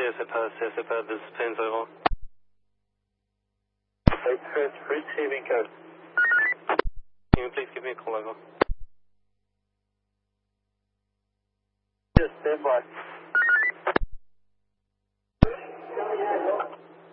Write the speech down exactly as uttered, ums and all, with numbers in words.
C S A pad, C S A pad, this is Plains over. Hey, Chris, receiving code. Can you please give me a call over? Just stand by.